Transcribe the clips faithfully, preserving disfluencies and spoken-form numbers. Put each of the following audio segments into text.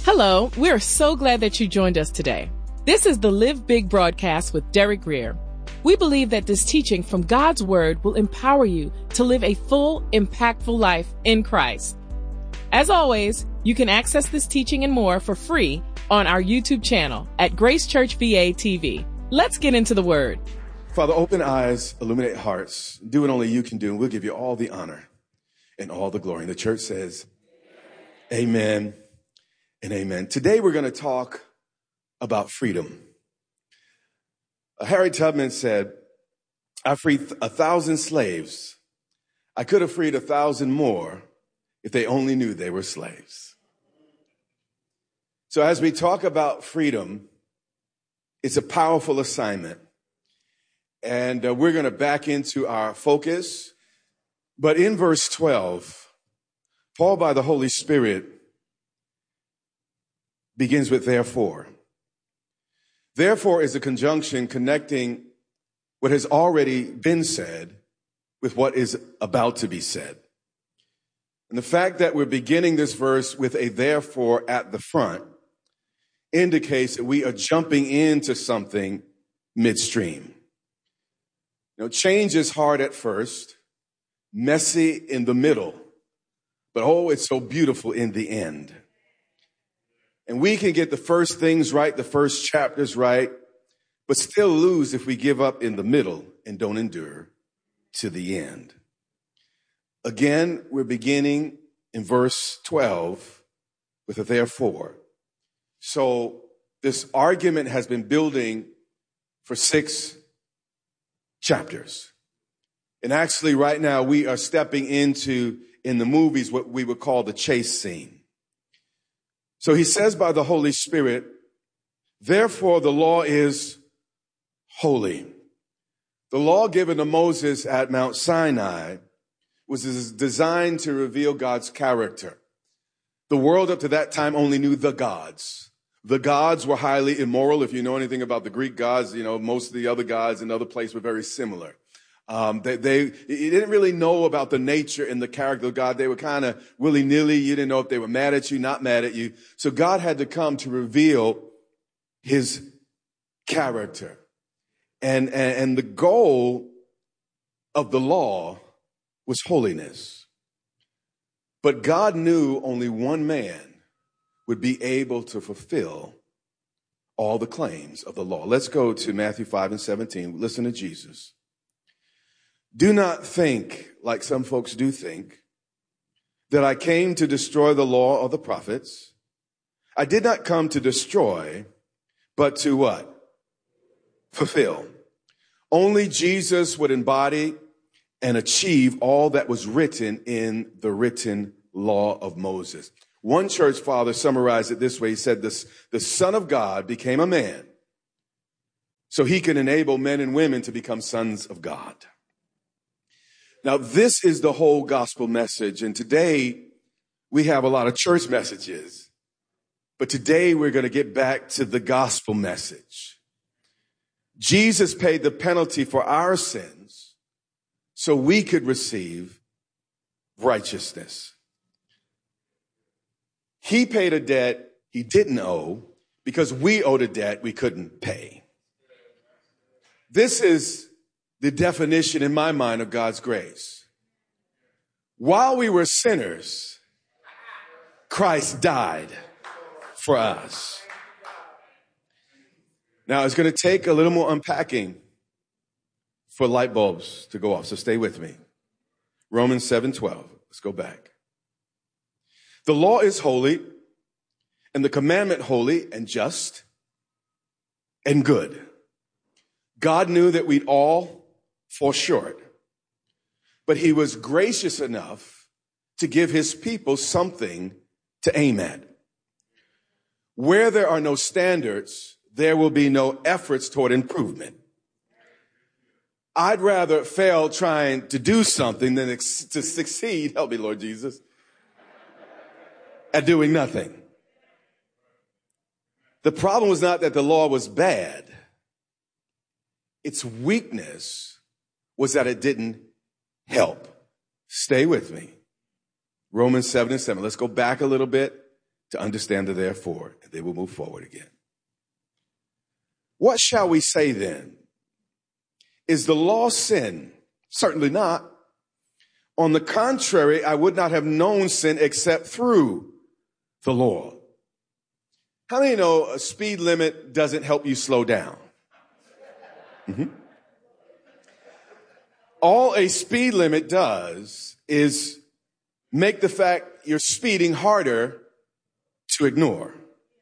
Hello, we are so glad that you joined us today. This is the Live Big broadcast with Derek Greer. We believe that this teaching from God's Word will empower you to live a full, impactful life in Christ. As always, you can access this teaching and more for free on our YouTube channel at Grace Church V A T V. Let's get into the Word. Father, open eyes, illuminate hearts. Do what only you can do, and we'll give you all the honor and all the glory. And the church says, amen and amen. Today we're going to talk about freedom. Harry Tubman said, I freed a thousand slaves. I could have freed a thousand more if they only knew they were slaves. So as we talk about freedom, it's a powerful assignment. And uh, we're going to back into our focus. But in verse twelve, Paul, by the Holy Spirit, begins with therefore. Therefore is a conjunction connecting what has already been said with what is about to be said. And the fact that we're beginning this verse with a therefore at the front indicates that we are jumping into something midstream. You know, change is hard at first, messy in the middle, but oh, it's so beautiful in the end. And we can get the first things right, the first chapters right, but still lose if we give up in the middle and don't endure to the end. Again, we're beginning in verse twelve with a therefore. So this argument has been building for six chapters. And actually right now we are stepping into, in the movies, what we would call the chase scene. So he says by the Holy Spirit, therefore the law is holy. The law given to Moses at Mount Sinai was designed to reveal God's character. The world up to that time only knew the gods. The gods were highly immoral. If you know anything about the Greek gods, you know, most of the other gods in other places were very similar. Um, they, they, you didn't really know about the nature and the character of God. They were kind of willy-nilly. You didn't know if they were mad at you, not mad at you. So God had to come to reveal his character. And, and, and the goal of the law was holiness. But God knew only one man would be able to fulfill all the claims of the law. Let's go to Matthew five and seventeen. Listen to Jesus. Do not think, like some folks do think, that I came to destroy the law or the prophets. I did not come to destroy, but to what? Fulfill. Only Jesus would embody and achieve all that was written in the written law of Moses. One church father summarized it this way. He said, this, the Son of God became a man so he can enable men and women to become sons of God. Now, this is the whole gospel message. And today we have a lot of church messages, but today we're going to get back to the gospel message. Jesus paid the penalty for our sins so we could receive righteousness. He paid a debt he didn't owe because we owed a debt we couldn't pay. This is the definition in my mind of God's grace. While we were sinners, Christ died for us. Now, it's going to take a little more unpacking for light bulbs to go off, so stay with me. Romans seven twelve. Let's go back. The law is holy, and the commandment holy and just and good. God knew that we'd all fall short, but he was gracious enough to give his people something to aim at. Where there are no standards, there will be no efforts toward improvement. I'd rather fail trying to do something than ex- to succeed, help me Lord Jesus, at doing nothing. The problem was not that the law was bad. Its weakness was that it didn't help. Stay with me. Romans seven and seven. Let's go back a little bit to understand the therefore, and they will move forward again. What shall we say then? Is the law sin? Certainly not. On the contrary, I would not have known sin except through the law. How many know a speed limit doesn't help you slow down? Mm-hmm. All a speed limit does is make the fact you're speeding harder to ignore.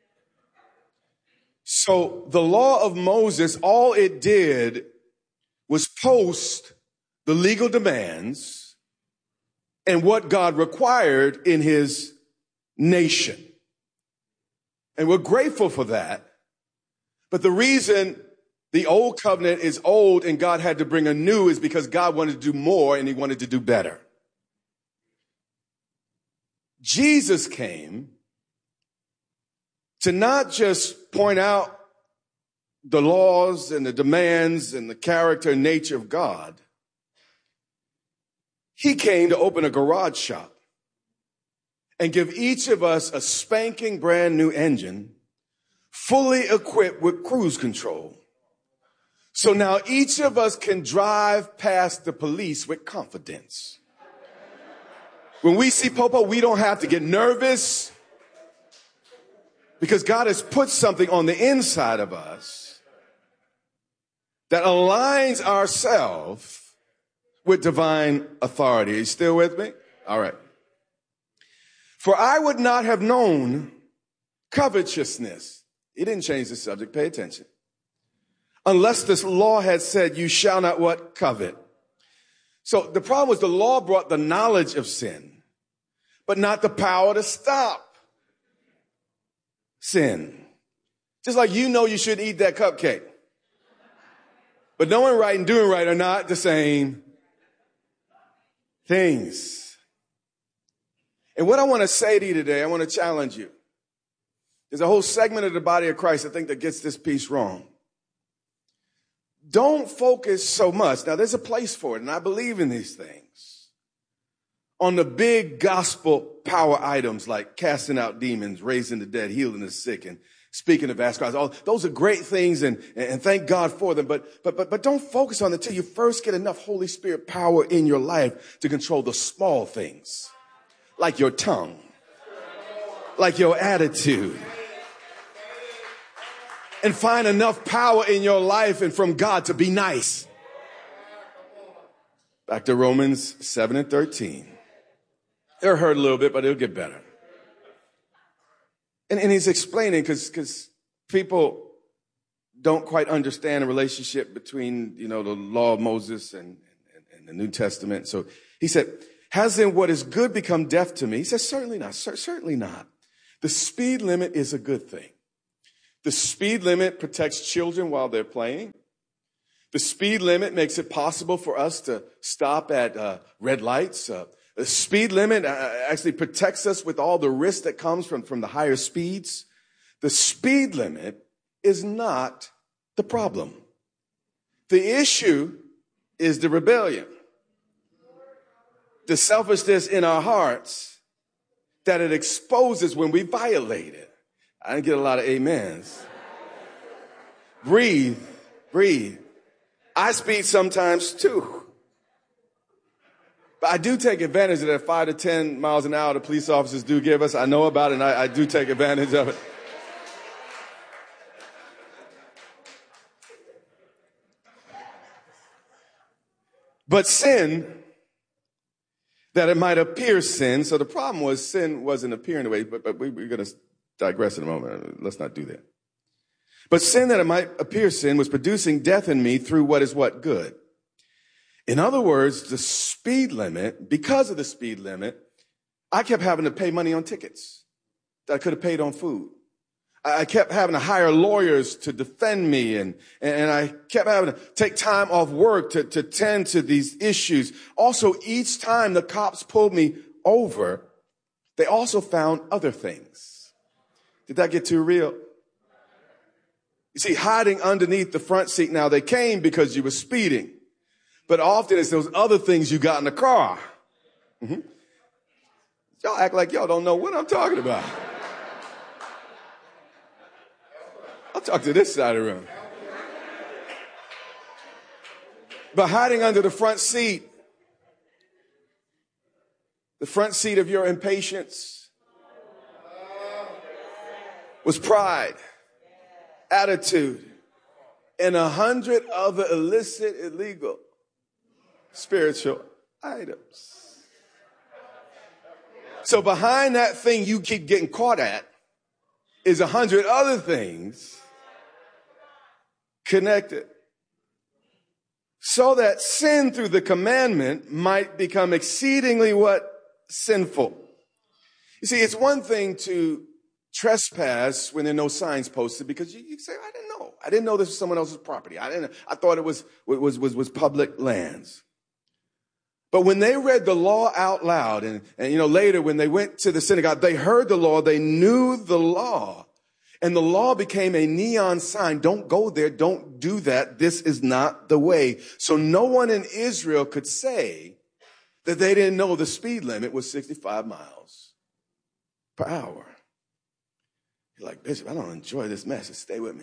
So the law of Moses, all it did was post the legal demands and what God required in his nation. And we're grateful for that. But the reason the old covenant is old and God had to bring a new is because God wanted to do more and he wanted to do better. Jesus came to not just point out the laws and the demands and the character and nature of God. He came to open a garage shop and give each of us a spanking brand new engine, fully equipped with cruise control. So now each of us can drive past the police with confidence. When we see Popo, we don't have to get nervous because God has put something on the inside of us that aligns ourselves with divine authority. Are you still with me? All right. For I would not have known covetousness. He didn't change the subject. Pay attention. Unless this law had said, you shall not what? Covet. So the problem was the law brought the knowledge of sin, but not the power to stop sin. Just like you know you should eat that cupcake. But knowing right and doing right are not the same things. And what I want to say to you today, I want to challenge you. There's a whole segment of the body of Christ, I think, that gets this piece wrong. Don't focus so much. Now, there's a place for it, and I believe in these things. On the big gospel power items like casting out demons, raising the dead, healing the sick, and speaking of vast crowds. All those are great things, and, and thank God for them. But, but, but, but don't focus on it until you first get enough Holy Spirit power in your life to control the small things, like your tongue, like your attitude. And find enough power in your life and from God to be nice. Back to Romans seven and thirteen. It'll hurt a little bit, but it'll get better. And, and he's explaining because because people don't quite understand the relationship between, you know, the law of Moses and, and, and the New Testament. So he said, has then what is good become death to me? He says, certainly not. Certainly not. The speed limit is a good thing. The speed limit protects children while they're playing. The speed limit makes it possible for us to stop at uh, red lights. Uh, the speed limit uh, actually protects us with all the risk that comes from, from the higher speeds. The speed limit is not the problem. The issue is the rebellion, the selfishness in our hearts that it exposes when we violate it. I didn't get a lot of amens. Breathe, breathe. I speed sometimes too. But I do take advantage of that five to ten miles an hour the police officers do give us. I know about it, and I, I do take advantage of it. But sin, that it might appear sin. So the problem was sin wasn't appearing the way, but, but we, we're going to digress in a moment. Let's not do that. But sin that it might appear sin was producing death in me through what is what? Good. In other words, the speed limit, because of the speed limit, I kept having to pay money on tickets that I could have paid on food. I kept having to hire lawyers to defend me, and, and I kept having to take time off work to, to tend to these issues. Also, each time the cops pulled me over, they also found other things. Did that get too real? You see, hiding underneath the front seat, now they came because you were speeding. But often it's those other things you got in the car. Mm-hmm. Y'all act like y'all don't know what I'm talking about. I'll talk to this side of the room. But hiding under the front seat, the front seat of your impatience was pride, attitude, and a hundred other illicit, illegal, spiritual items. So behind that thing you keep getting caught at is a hundred other things connected. So that sin through the commandment might become exceedingly what? Sinful. You see, it's one thing to trespass when there are no signs posted because you, you say, I didn't know. I didn't know this was someone else's property. I didn't, I thought it was, was, was, was public lands. But when they read the law out loud and, and, you know, later when they went to the synagogue, they heard the law, they knew the law, and the law became a neon sign. Don't go there. Don't do that. This is not the way. So no one in Israel could say that they didn't know the speed limit was sixty-five miles per hour. You're like, Bishop, I don't enjoy this message. Stay with me.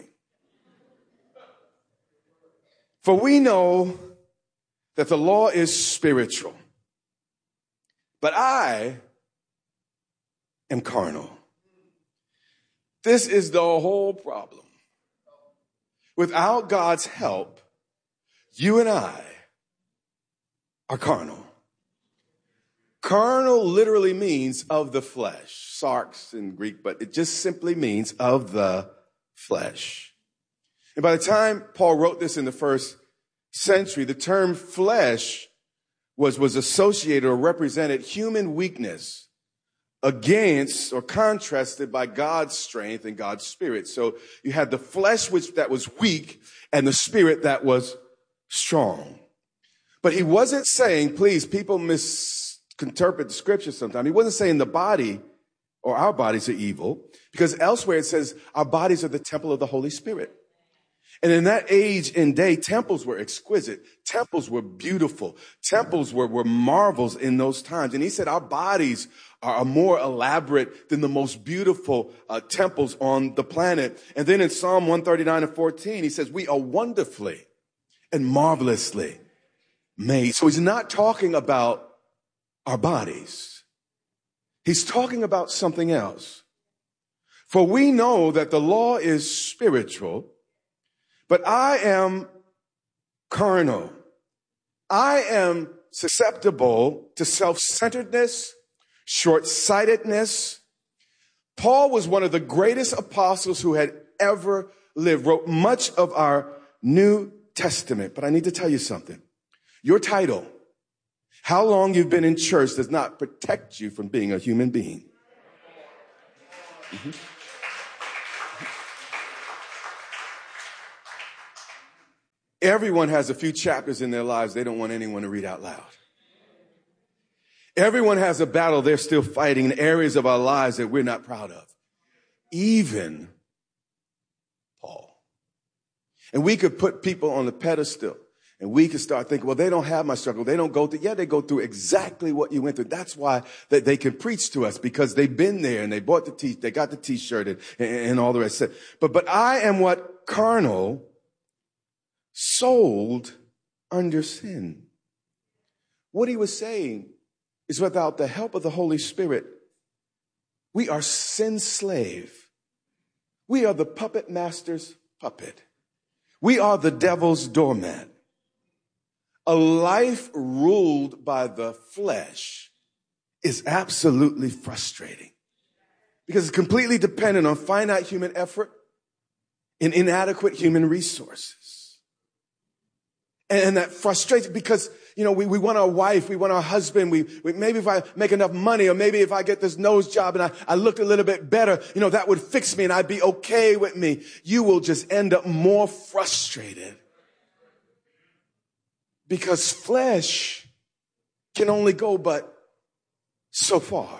For we know that the law is spiritual, but I am carnal. This is the whole problem. Without God's help, you and I are carnal. Carnal literally means of the flesh. Sarx in Greek, but it just simply means of the flesh. And by the time Paul wrote this in the first century, the term flesh was, was associated or represented human weakness against or contrasted by God's strength and God's spirit. So you had the flesh which that was weak and the spirit that was strong. But he wasn't saying, please, people misinterpret the scripture sometimes. He wasn't saying the body or our bodies are evil, because elsewhere it says our bodies are the temple of the Holy Spirit. And in that age and day, temples were exquisite. Temples were beautiful. Temples were, were marvels in those times. And he said our bodies are more elaborate than the most beautiful uh, temples on the planet. And then in Psalm one thirty-nine and fourteen, he says we are wonderfully and marvelously made. So he's not talking about our bodies. He's talking about something else. For we know that the law is spiritual, but I am carnal. I am susceptible to self-centeredness, short-sightedness. Paul was one of the greatest apostles who had ever lived, wrote much of our New Testament. But I need to tell you something. Your title, how long you've been in church, does not protect you from being a human being. Mm-hmm. Everyone has a few chapters in their lives they don't want anyone to read out loud. Everyone has a battle they're still fighting in areas of our lives that we're not proud of. Even Paul. And we could put people on the pedestal and we could start thinking, well, they don't have my struggle. They don't go through. Yeah, they go through exactly what you went through. That's why that they can preach to us, because they've been there and they bought the t they got the t-shirt and, and all the rest. But, but I am what? Carnal, sold under sin. What he was saying is without the help of the Holy Spirit, we are sin slave. We are the puppet master's puppet. We are the devil's doormat. A life ruled by the flesh is absolutely frustrating because it's completely dependent on finite human effort and inadequate human resources. And that frustrates because, you know, we, we want our wife, we want our husband, we, we maybe if I make enough money, or maybe if I get this nose job and I, I look a little bit better, you know, that would fix me and I'd be okay with me. You will just end up more frustrated because flesh can only go but so far.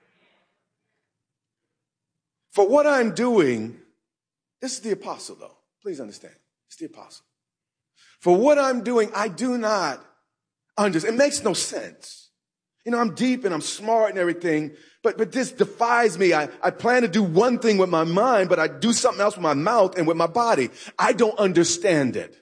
For what I'm doing, this is the apostle though. Please understand. It's the apostle. For what I'm doing, I do not understand. It makes no sense. You know, I'm deep and I'm smart and everything, but, but this defies me. I, I plan to do one thing with my mind, but I do something else with my mouth and with my body. I don't understand it.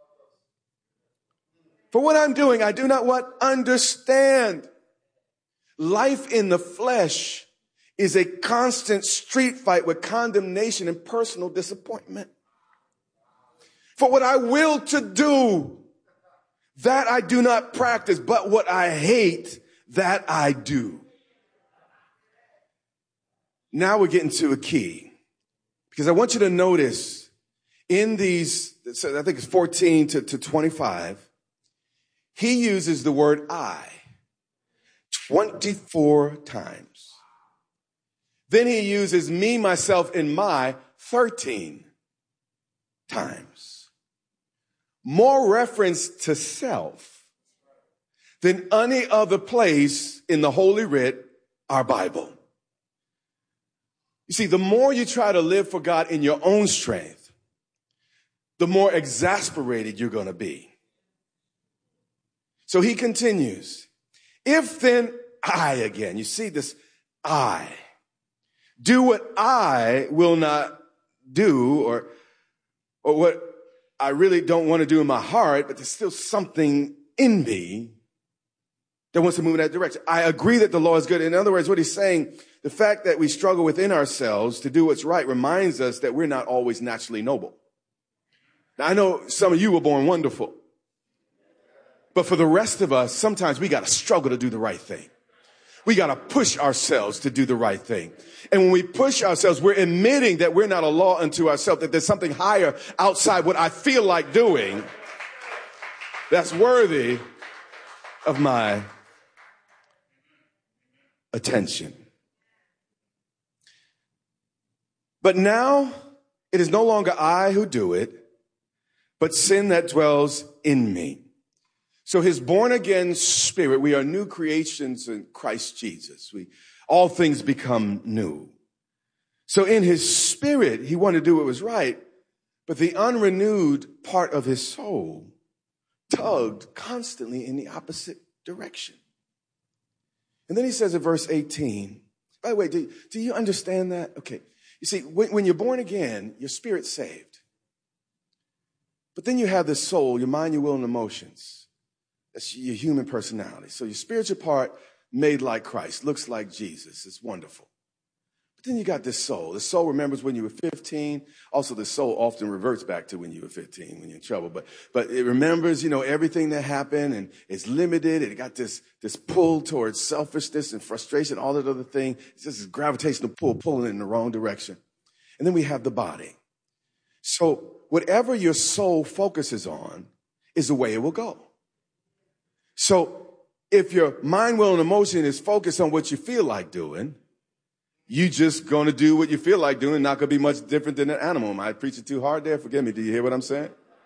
For what I'm doing, I do not what? Understand. Life in the flesh is a constant street fight with condemnation and personal disappointment. For what I will to do, that I do not practice, but what I hate, that I do. Now we're getting to a key, because I want you to notice in these, so I think it's fourteen to, to twenty-five, he uses the word I twenty-four times. Then he uses me, myself, and my thirteen times. More reference to self than any other place in the Holy Writ, our Bible. You see, the more you try to live for God in your own strength, the more exasperated you're going to be. So he continues, if then I again, you see this I, do what I will not do, or, or what I really don't want to do in my heart, but there's still something in me that wants to move in that direction. I agree that the law is good. In other words, what he's saying, the fact that we struggle within ourselves to do what's right reminds us that we're not always naturally noble. Now, I know some of you were born wonderful, but for the rest of us, sometimes we got to struggle to do the right thing. We got to push ourselves to do the right thing. And when we push ourselves, we're admitting that we're not a law unto ourselves, that there's something higher outside what I feel like doing that's worthy of my attention. But now it is no longer I who do it, but sin that dwells in me. So his born again spirit, we are new creations in Christ Jesus. We, all things become new. So in his spirit, he wanted to do what was right, but the unrenewed part of his soul tugged constantly in the opposite direction. And then he says in verse eighteen, by the way, do, do you understand that? Okay. You see, when, when you're born again, your spirit's saved. But then you have this soul, your mind, your will, and emotions. That's your human personality. So your spiritual part made like Christ, looks like Jesus. It's wonderful. But then you got this soul. The soul remembers when you were fifteen. Also, the soul often reverts back to when you were fifteen, when you're in trouble. But but it remembers, you know, everything that happened, and it's limited. It got this, this pull towards selfishness and frustration, all that other thing. It's just this gravitational pull, pulling it in the wrong direction. And then we have the body. So whatever your soul focuses on is the way it will go. So if your mind, will, and emotion is focused on what you feel like doing, you just going to do what you feel like doing, not going to be much different than an animal. Am I preaching too hard there? Forgive me. Do you hear what I'm saying?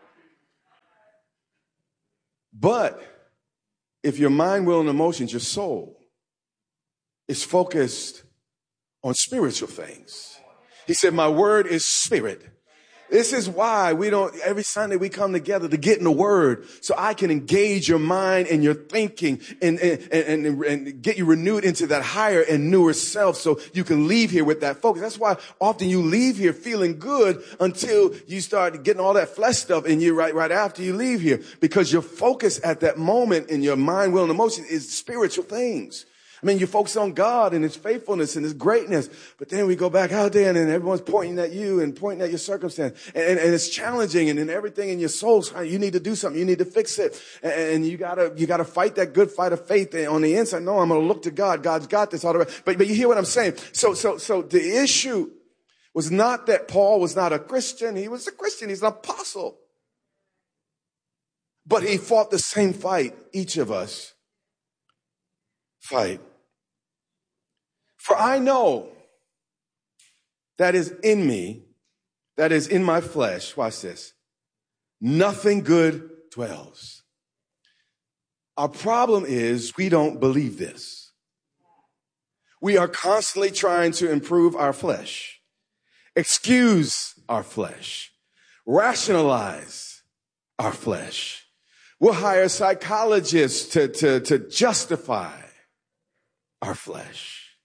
But if your mind, will, and emotions, your soul, is focused on spiritual things. He said, my word is spirit. This is why we don't, every Sunday we come together to get in the word so I can engage your mind and your thinking and, and, and, and get you renewed into that higher and newer self so you can leave here with that focus. That's why often you leave here feeling good until you start getting all that flesh stuff in you right, right after you leave here, because your focus at that moment in your mind, will, and emotion is spiritual things. I mean, you focus on God and his faithfulness and his greatness, but then we go back out there and then everyone's pointing at you and pointing at your circumstance. And, and, and it's challenging, and then everything in your soul, you need to do something. You need to fix it. And, and you gotta, you gotta fight that good fight of faith on the inside. No, I'm going to look to God. God's got this all the way. But, but you hear what I'm saying? So, so, so the issue was not that Paul was not a Christian. He was a Christian. He's an apostle. But he fought the same fight each of us fight. For I know that is in me, that is in my flesh, watch this, nothing good dwells. Our problem is we don't believe this. We are constantly trying to improve our flesh, excuse our flesh, rationalize our flesh. We'll hire psychologists to, to, to justify our flesh.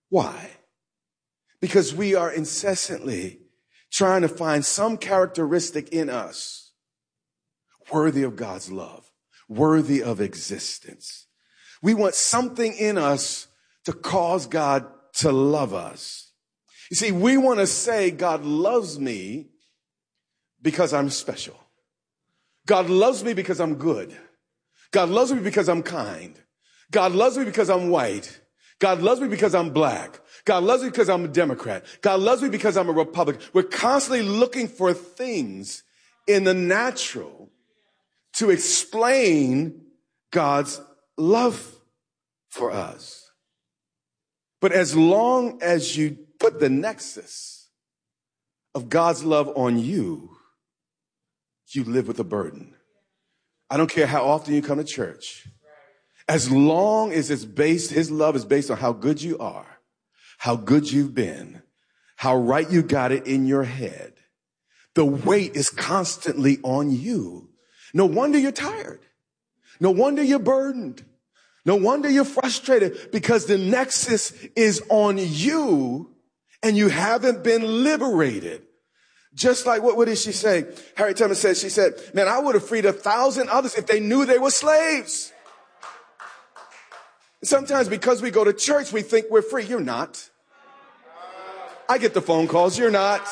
Why? Because we are incessantly trying to find some characteristic in us worthy of God's love, worthy of existence. We want something in us to cause God to love us. You see, we want to say God loves me because I'm special. God loves me because I'm good. God loves me because I'm kind. God loves me because I'm white. God loves me because I'm black. God loves me because I'm a Democrat. God loves me because I'm a Republican. We're constantly looking for things in the natural to explain God's love for us. But as long as you put the nexus of God's love on you, you live with a burden. I don't care how often you come to church. As long as it's based, his love is based on how good you are, how good you've been, how right you got it in your head. The weight is constantly on you. No wonder you're tired. No wonder you're burdened. No wonder you're frustrated, because the nexus is on you and you haven't been liberated. Just like, what, what did she say? Harriet Tubman said, she said, man, I would have freed a thousand others if they knew they were slaves. Sometimes because we go to church, we think we're free. You're not. I get the phone calls. You're not.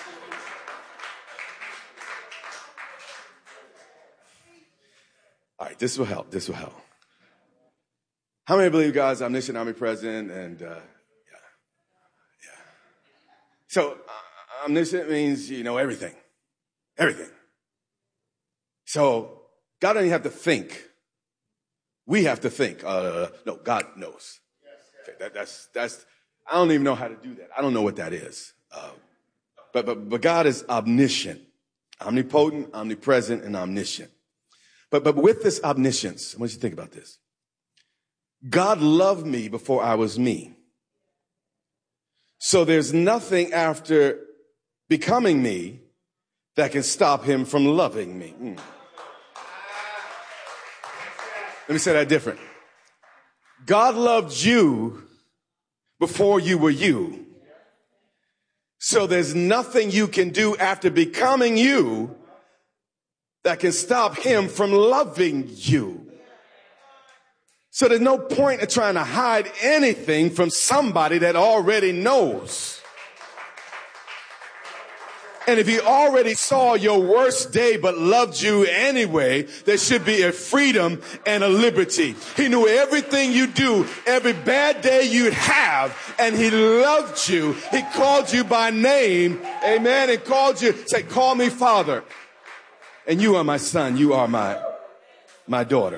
All right, this will help. This will help. How many believe God's omniscient, omnipresent, and uh, yeah, yeah. So uh, omniscient means you know everything, everything. So God doesn't have to think. We have to think. Uh, no, God knows. Okay, that, that's that's. I don't even know how to do that. I don't know what that is. Uh, but but but God is omniscient, omnipotent, omnipresent, and omniscient. But but with this omniscience, I want you to think about this. God loved me before I was me. So there's nothing after becoming me that can stop him from loving me. Mm. Let me say that different. God loved you before you were you. So there's nothing you can do after becoming you that can stop him from loving you. So there's no point in trying to hide anything from somebody that already knows. And if he already saw your worst day but loved you anyway, there should be a freedom and a liberty. He knew everything you do, every bad day you'd have, and he loved you. He called you by name, amen, and called you, say, call me Father. And you are my son, you are my, my daughter.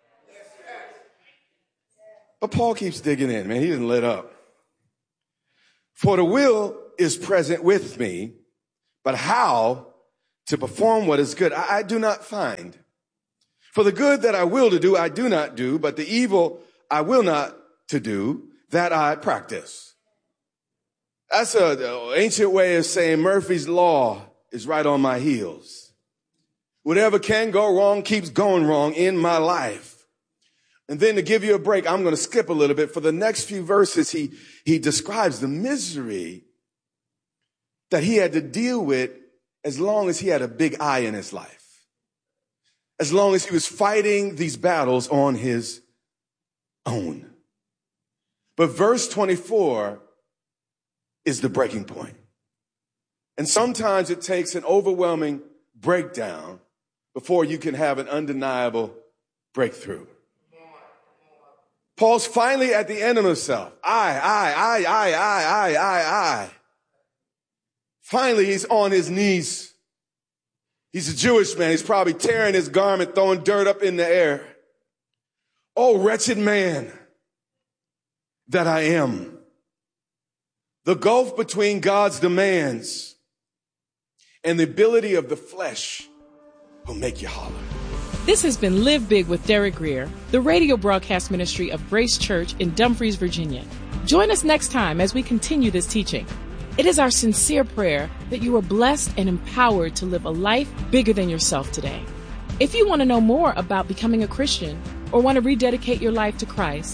But Paul keeps digging in, man. He doesn't let up. For the will is present with me, but how to perform what is good, I, I do not find. For the good that I will to do, I do not do, but the evil I will not to do, that I practice. That's an ancient way of saying Murphy's Law is right on my heels. Whatever can go wrong keeps going wrong in my life. And then to give you a break, I'm going to skip a little bit. For the next few verses, he, he describes the misery that he had to deal with as long as he had a big I in his life. As long as he was fighting these battles on his own. But verse twenty-four is the breaking point. And sometimes it takes an overwhelming breakdown before you can have an undeniable breakthrough. Paul's finally at the end of himself. I, I, I, I, I, I, I, I. Finally, he's on his knees. He's a Jewish man. He's probably tearing his garment, throwing dirt up in the air. Oh, wretched man that I am. The gulf between God's demands and the ability of the flesh will make you holler. This has been Live Big with Derek Grier, the radio broadcast ministry of Grace Church in Dumfries, Virginia. Join us next time as we continue this teaching. It is our sincere prayer that you are blessed and empowered to live a life bigger than yourself today. If you want to know more about becoming a Christian or want to rededicate your life to Christ,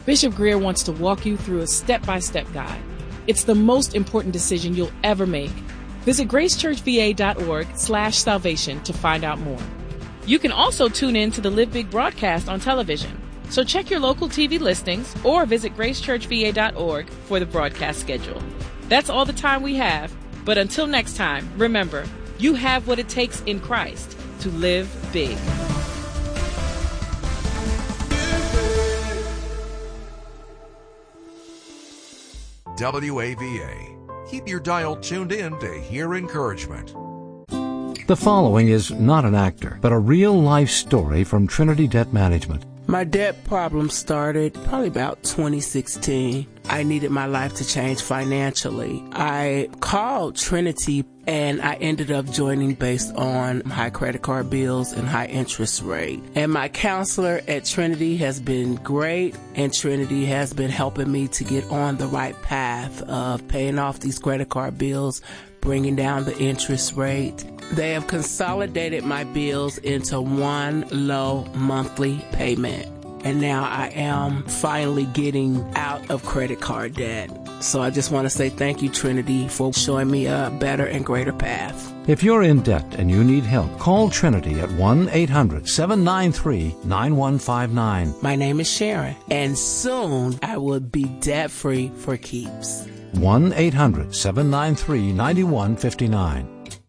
Bishop Greer wants to walk you through a step-by-step guide. It's the most important decision you'll ever make. Visit gracechurchva.org slash salvation to find out more. You can also tune in to the Live Big broadcast on television. So check your local T V listings or visit gracechurchva dot org for the broadcast schedule. That's all the time we have. But until next time, remember, you have what it takes in Christ to live big. W A V A. Keep your dial tuned in to hear encouragement. The following is not an actor, but a real-life story from Trinity Debt Management. My debt problem started probably about twenty sixteen. I needed my life to change financially. I called Trinity and I ended up joining based on high credit card bills and high interest rate. And my counselor at Trinity has been great, and Trinity has been helping me to get on the right path of paying off these credit card bills, bringing down the interest rate. They have consolidated my bills into one low monthly payment. And now I am finally getting out of credit card debt. So I just want to say thank you, Trinity, for showing me a better and greater path. If you're in debt and you need help, call Trinity at one eight hundred seven nine three nine one five nine. My name is Sharon, and soon I will be debt-free for keeps. one eight hundred seven nine three nine one five nine.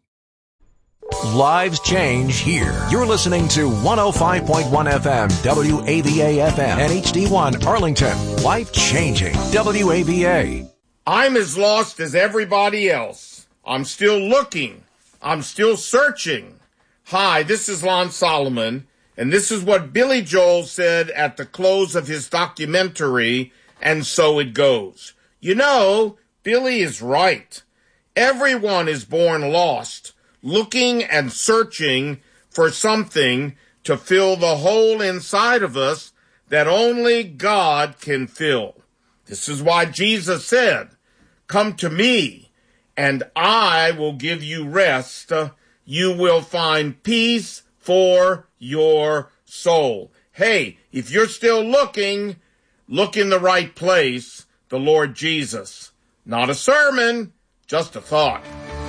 Lives change here. You're listening to one oh five point one F M, W A V A F M, and H D one Arlington. Life changing. W A V A. I'm as lost as everybody else. I'm still looking. I'm still searching. Hi, this is Lon Solomon, and this is what Billy Joel said at the close of his documentary, And So It Goes. You know, Billy is right. Everyone is born lost, looking and searching for something to fill the hole inside of us that only God can fill. This is why Jesus said, "Come to me, and I will give you rest. You will find peace for your soul." Hey, if you're still looking, look in the right place, the Lord Jesus. Not a sermon, just a thought.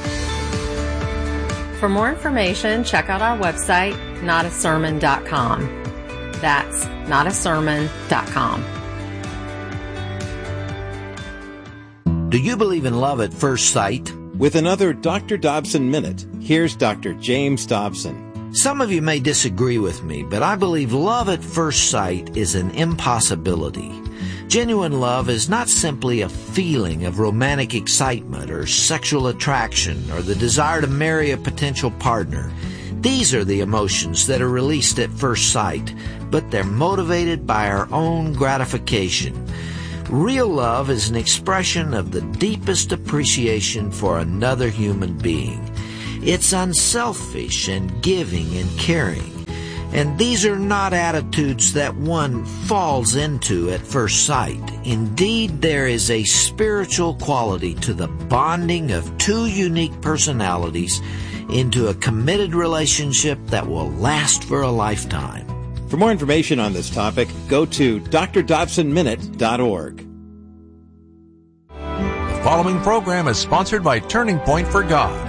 For more information, check out our website, not a sermon dot com. That's not a sermon dot com. Do you believe in love at first sight? With another Doctor Dobson Minute, here's Doctor James Dobson. Some of you may disagree with me, but I believe love at first sight is an impossibility. Genuine love is not simply a feeling of romantic excitement or sexual attraction or the desire to marry a potential partner. These are the emotions that are released at first sight, but they're motivated by our own gratification. Real love is an expression of the deepest appreciation for another human being. It's unselfish and giving and caring. And these are not attitudes that one falls into at first sight. Indeed, there is a spiritual quality to the bonding of two unique personalities into a committed relationship that will last for a lifetime. For more information on this topic, go to d r dobson minute dot org. The following program is sponsored by Turning Point for God.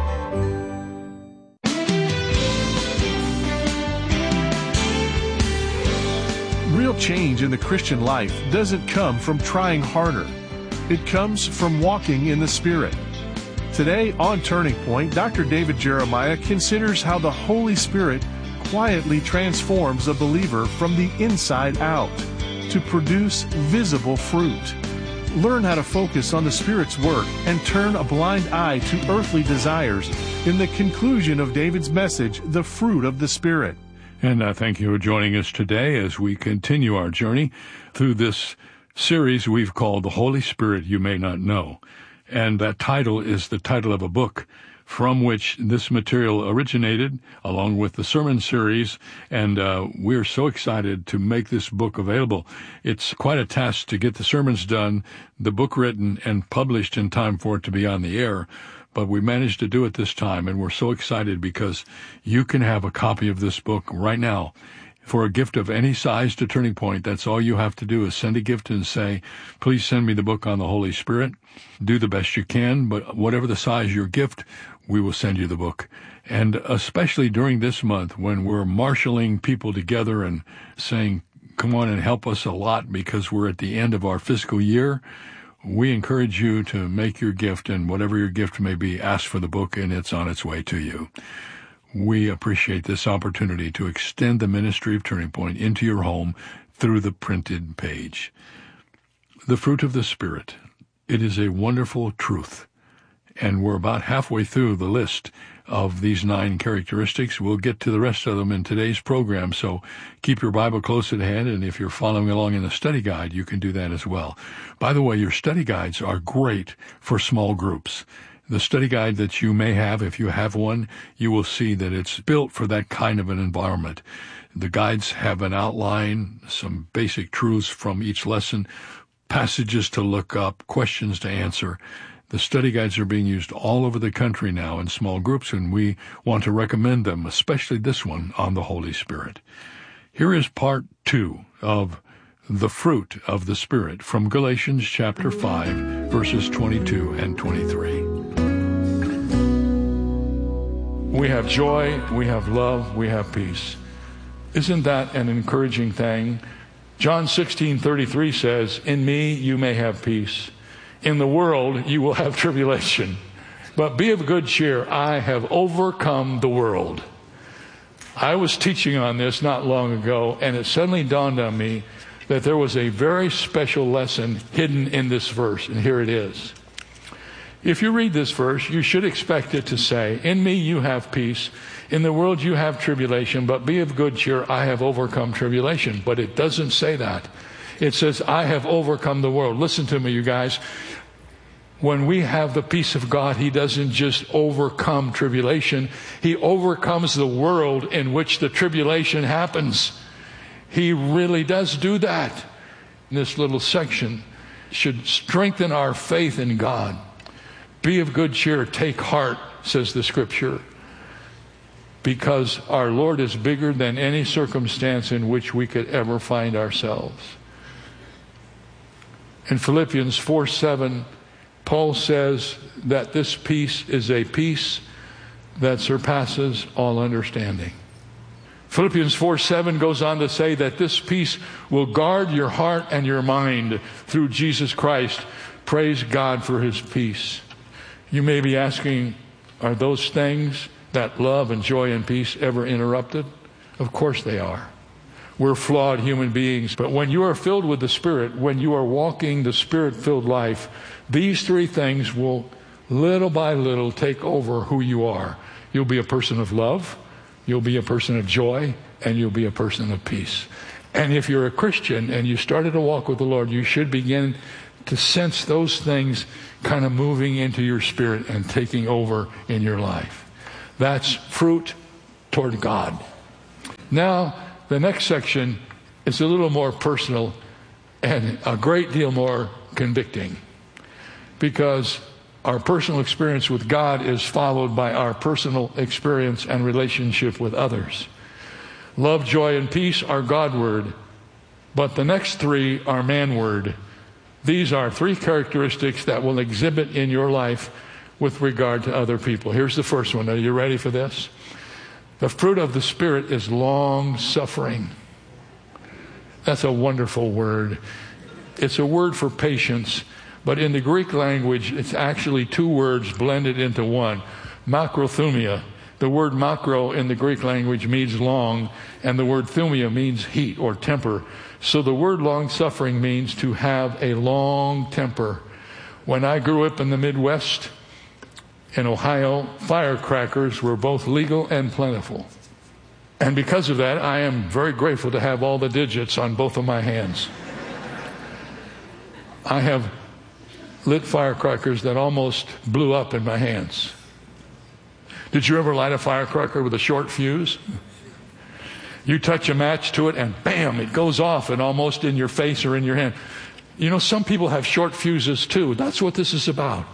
Real change in the Christian life doesn't come from trying harder. It comes from walking in the Spirit. Today on Turning Point, Doctor David Jeremiah considers how the Holy Spirit quietly transforms a believer from the inside out to produce visible fruit. Learn how to focus on the Spirit's work and turn a blind eye to earthly desires in the conclusion of David's message, The Fruit of the Spirit. And uh, thank you for joining us today as we continue our journey through this series we've called The Holy Spirit You May Not Know. And that title is the title of a book from which this material originated, along with the sermon series, and uh, we're so excited to make this book available. It's quite a task to get the sermons done, the book written, and published in time for it to be on the air. But we managed to do it this time, and we're so excited because you can have a copy of this book right now for a gift of any size to Turning Point. That's all you have to do is send a gift and say, please send me the book on the Holy Spirit. Do the best you can, but whatever the size of your gift, we will send you the book. And especially during this month when we're marshaling people together and saying, come on and help us a lot because we're at the end of our fiscal year, we encourage you to make your gift, and whatever your gift may be, ask for the book and it's on its way to you. We appreciate this opportunity to extend the ministry of Turning Point into your home through the printed page. The fruit of the Spirit. It is a wonderful truth. And we're about halfway through the list of these nine characteristics. We'll get to the rest of them in today's program, so keep your Bible close at hand, and if you're following along in the study guide, you can do that as well. By the way, your study guides are great for small groups. The study guide that you may have, if you have one, you will see that it's built for that kind of an environment. The guides have an outline, some basic truths from each lesson, passages to look up, questions to answer. The study guides are being used all over the country now in small groups, and we want to recommend them, especially this one on the Holy Spirit. Here is part two of the fruit of the Spirit from Galatians chapter five, verses twenty-two and twenty-three. We have joy, we have love, we have peace. Isn't that an encouraging thing? John sixteen thirty-three says, in me you may have peace. In the world you will have tribulation. But be of good cheer, I have overcome the world. I was teaching on this not long ago, and it suddenly dawned on me that there was a very special lesson hidden in this verse, and here it is. If you read this verse, you should expect it to say, in me you have peace, in the world you have tribulation, but be of good cheer, I have overcome tribulation. But it doesn't say that. It says, I have overcome the world. Listen to me, you guys. When we have the peace of God, He doesn't just overcome tribulation. He overcomes the world in which the tribulation happens. He really does do that. This little section should strengthen our faith in God. Be of good cheer, take heart, says the Scripture, because our Lord is bigger than any circumstance in which we could ever find ourselves. In Philippians four seven, Paul says that this peace is a peace that surpasses all understanding. Philippians four seven goes on to say that this peace will guard your heart and your mind through Jesus Christ. Praise God for His peace. You may be asking, are those things, that love and joy and peace, ever interrupted? Of course they are. We're flawed human beings, but when you are filled with the Spirit, when you are walking the Spirit-filled life, these three things will little by little take over who you are. You'll be a person of love, you'll be a person of joy, and you'll be a person of peace. And if you're a Christian and you started to walk with the Lord, you should begin to sense those things kind of moving into your spirit and taking over in your life. That's fruit toward God. Now, the next section is a little more personal and a great deal more convicting, because our personal experience with God is followed by our personal experience and relationship with others. Love, joy, and peace are God word, but the next three are man word. These are three characteristics that will exhibit in your life with regard to other people. Here's the first one. Are you ready for this? The fruit of the Spirit is long-suffering. That's a wonderful word. It's a word for patience, but in the Greek language, it's actually two words blended into one. Macrothumia. The word macro in the Greek language means long, and the word thumia means heat or temper. So the word long-suffering means to have a long temper. When I grew up in the Midwest, in Ohio, firecrackers were both legal and plentiful. And because of that, I am very grateful to have all the digits on both of my hands. I have lit firecrackers that almost blew up in my hands. Did you ever light a firecracker with a short fuse? You touch a match to it and bam, it goes off and almost in your face or in your hand. You know, some people have short fuses too. That's what this is about.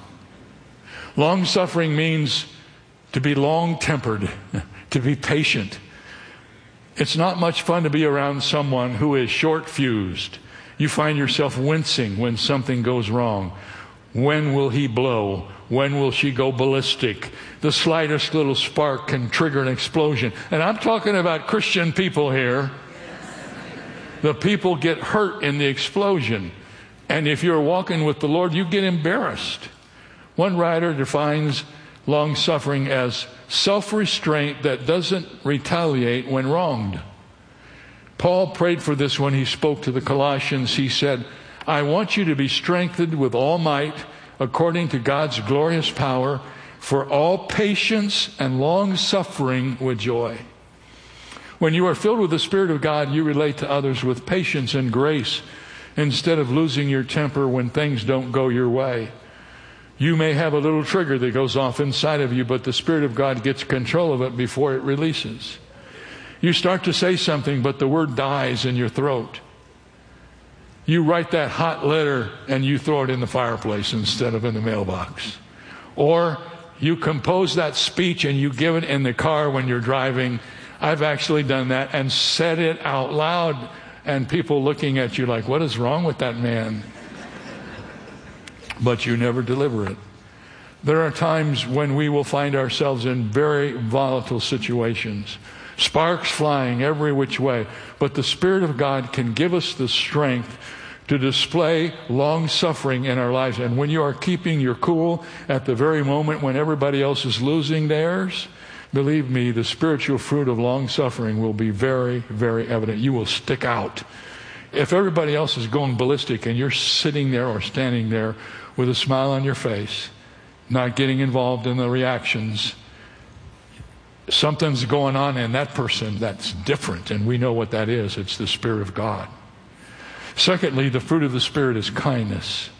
Long-suffering means to be long-tempered, to be patient. It's not much fun to be around someone who is short-fused. You find yourself wincing when something goes wrong. When will he blow? When will she go ballistic? The slightest little spark can trigger an explosion. And I'm talking about Christian people here. The people get hurt in the explosion. And if you're walking with the Lord, you get embarrassed. One writer defines long-suffering as self-restraint that doesn't retaliate when wronged. Paul prayed for this when he spoke to the Colossians. He said, I want you to be strengthened with all might according to God's glorious power for all patience and long-suffering with joy. When you are filled with the Spirit of God, you relate to others with patience and grace instead of losing your temper when things don't go your way. You may have a little trigger that goes off inside of you, but the Spirit of God gets control of it before it releases. You start to say something, but the word dies in your throat. You write that hot letter and you throw it in the fireplace instead of in the mailbox. Or you compose that speech and you give it in the car when you're driving. I've actually done that and said it out loud, and people looking at you like, what is wrong with that man? But you never deliver it. There are times when we will find ourselves in very volatile situations, sparks flying every which way, but the Spirit of God can give us the strength to display long-suffering in our lives. And when you are keeping your cool at the very moment when everybody else is losing theirs, believe me, the spiritual fruit of long-suffering will be very, very evident. You will stick out. If everybody else is going ballistic and you're sitting there or standing there with a smile on your face, not getting involved in the reactions, something's going on in that person that's different, and we know what that is. It's the Spirit of God. Secondly, the fruit of the Spirit is kindness.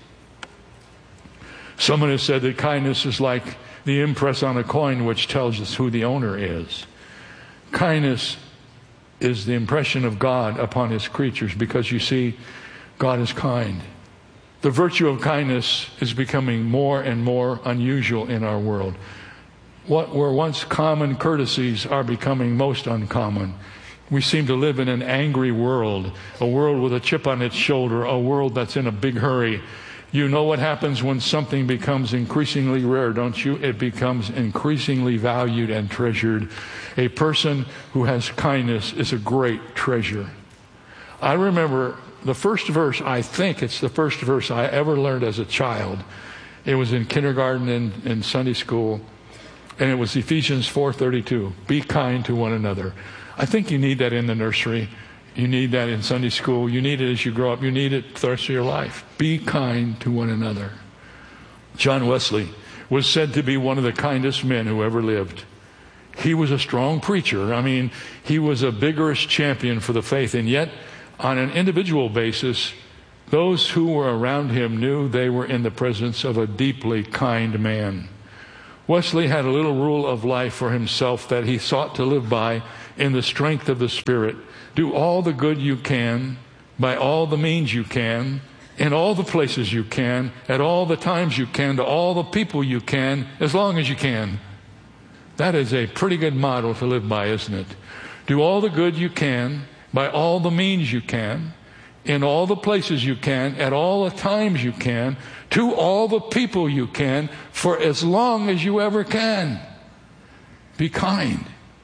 Someone has said that kindness is like the impress on a coin which tells us who the owner is. Kindness is the impression of God upon His creatures, because you see, God is kind. The virtue of kindness is becoming more and more unusual in our world. What were once common courtesies are becoming most uncommon. We seem to live in an angry world, a world with a chip on its shoulder, a world that's in a big hurry. You know what happens when something becomes increasingly rare, don't you? It becomes increasingly valued and treasured. A person who has kindness is a great treasure. I remember the first verse, I think it's the first verse I ever learned as a child. It was in kindergarten and in Sunday school, and it was Ephesians four thirty-two. Be kind to one another. I think you need that in the nursery. You need that in Sunday school. You need it as you grow up. You need it the rest of your life. Be kind to one another. John Wesley was said to be one of the kindest men who ever lived. He was a strong preacher. I mean, he was a vigorous champion for the faith. And yet, on an individual basis, those who were around him knew they were in the presence of a deeply kind man. Wesley had a little rule of life for himself that he sought to live by in the strength of the Spirit. Do all the good you can, by all the means you can, in all the places you can, at all the times you can, to all the people you can, as long as you can. That is a pretty good model to live by, isn't it? Do all the good you can, by all the means you can, in all the places you can, at all the times you can, to all the people you can, for as long as you ever can. Be kind.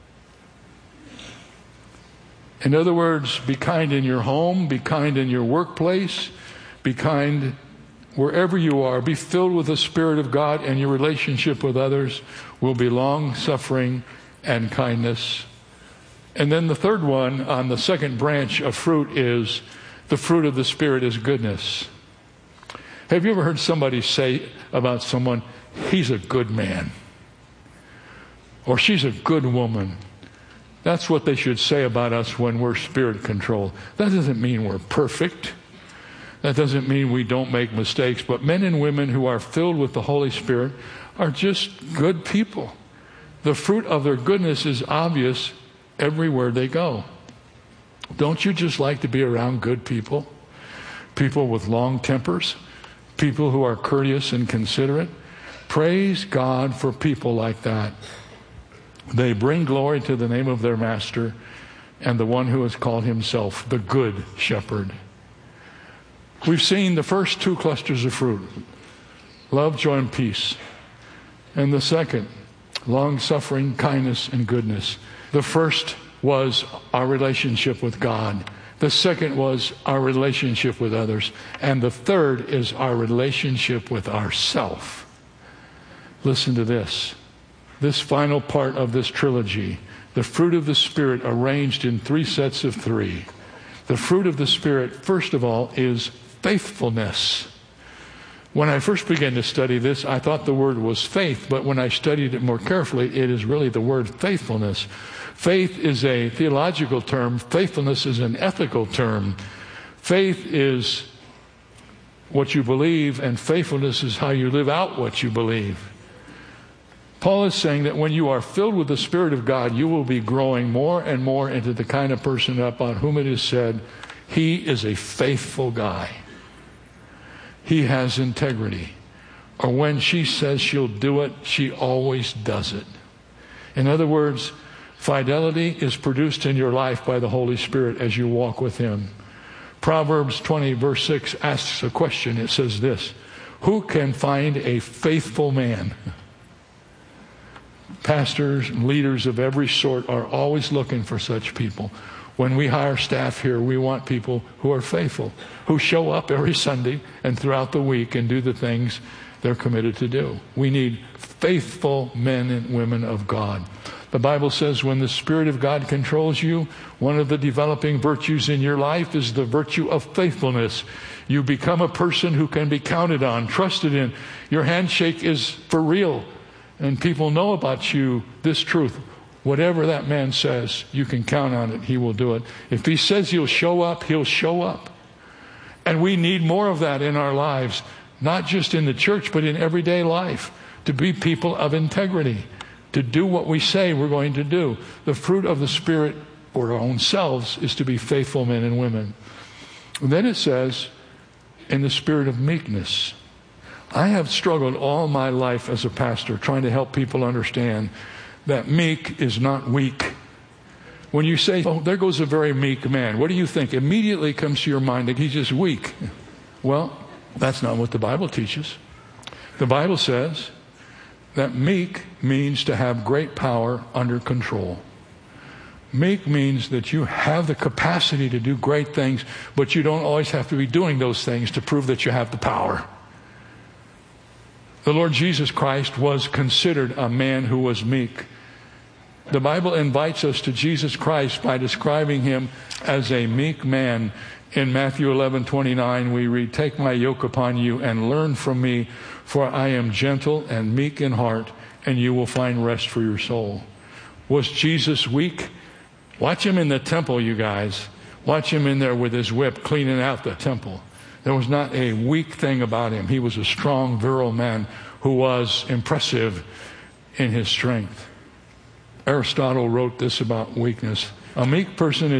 In other words, be kind in your home, be kind in your workplace, be kind wherever you are. Be filled with the Spirit of God, and your relationship with others will be long-suffering and kindness. And then the third one on the second branch of fruit is the fruit of the Spirit is goodness. Have you ever heard somebody say about someone, he's a good man, or she's a good woman? That's what they should say about us when we're Spirit controlled. That doesn't mean we're perfect. That doesn't mean we don't make mistakes. But men and women who are filled with the Holy Spirit are just good people. The fruit of their goodness is obvious everywhere they go. Don't you just like to be around good people? People with long tempers? People who are courteous and considerate? Praise God for people like that. They bring glory to the name of their master. and the one who has called himself the Good Shepherd. We've seen the first two clusters of fruit, love, joy, and peace. And the second, long-suffering, kindness, and goodness. The first was our relationship with God. The second was our relationship with others. And the third is our relationship with ourself. Listen to this. This final part of this trilogy, the fruit of the Spirit arranged in three sets of three. The fruit of the Spirit, first of all, is faithfulness. When I first began to study this, I thought the word was faith, but when I studied it more carefully, it is really the word faithfulness. Faith is a theological term. Faithfulness is an ethical term. Faith is what you believe, and faithfulness is how you live out what you believe. Paul is saying that when you are filled with the Spirit of God, you will be growing more and more into the kind of person upon whom it is said, he is a faithful guy. He has integrity. Or when she says she'll do it, she always does it. In other words, fidelity is produced in your life by the Holy Spirit as you walk with Him. Proverbs twenty verse six asks a question. It says this, who can find a faithful man? Pastors and leaders of every sort are always looking for such people. When we hire staff here, we want people who are faithful, who show up every Sunday and throughout the week and do the things they're committed to do. We need faithful men and women of God. The Bible says when the Spirit of God controls you, one of the developing virtues in your life is the virtue of faithfulness. You become a person who can be counted on, trusted in. Your handshake is for real. And people know about you this truth. Whatever that man says, you can count on it. He will do it. If he says he'll show up, he'll show up. And we need more of that in our lives, not just in the church, but in everyday life, to be people of integrity, to do what we say we're going to do. The fruit of the Spirit for our own selves is to be faithful men and women. And then it says, in the spirit of meekness. I have struggled all my life as a pastor trying to help people understand that meek is not weak. When you say, oh, there goes a very meek man, what do you think? Immediately comes to your mind that he's just weak. Well, that's not what the Bible teaches. The Bible says that meek means to have great power under control. Meek means that you have the capacity to do great things, but you don't always have to be doing those things to prove that you have the power. The Lord Jesus Christ was considered a man who was meek. The Bible invites us to Jesus Christ by describing him as a meek man. In Matthew eleven twenty-nine, we read, "Take my yoke upon you and learn from me, for I am gentle and meek in heart, and you will find rest for your soul." Was Jesus weak? Watch him in the temple, you guys. Watch him in there with his whip cleaning out the temple. There was not a weak thing about him. He was a strong, virile man who was impressive in his strength. Aristotle wrote this about weakness. A meek person is